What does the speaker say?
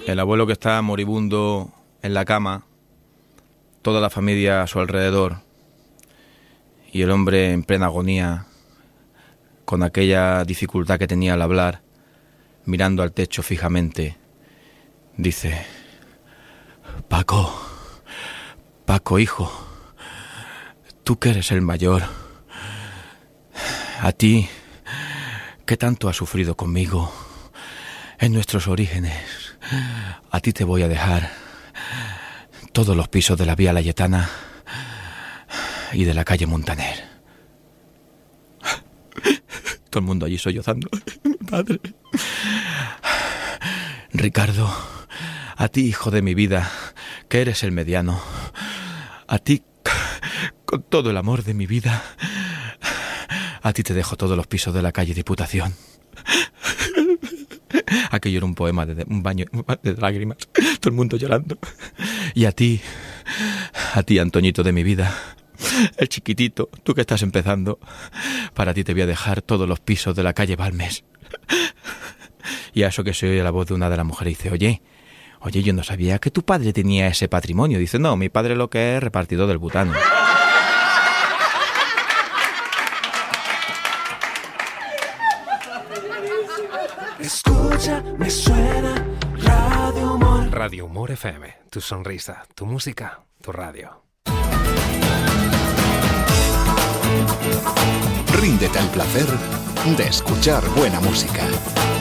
El abuelo que está moribundo en la cama, toda la familia a su alrededor, y el hombre en plena agonía, con aquella dificultad que tenía al hablar, mirando al techo fijamente, dice: Paco, hijo, tú que eres el mayor, a ti, que tanto has sufrido conmigo en nuestros orígenes, a ti te voy a dejar todos los pisos de la Vía Layetana y de la calle Montaner. Todo el mundo allí sollozando. Mi padre. Ricardo, a ti, hijo de mi vida, que eres el mediano, a ti, con todo el amor de mi vida, a ti te dejo todos los pisos de la calle Diputación. Aquello era un poema, un baño de lágrimas, todo el mundo llorando. Y a ti, Antoñito de mi vida, el chiquitito, tú que estás empezando, para ti te voy a dejar todos los pisos de la calle Balmes. Y a eso que se oye la voz de una de las mujeres, dice: Oye, yo no sabía que tu padre tenía ese patrimonio. Dice: no, mi padre lo que es repartidor del butano. Escucha, me suena Radio Humor. Radio Humor FM, tu sonrisa, tu música, tu radio. Ríndete al placer de escuchar buena música.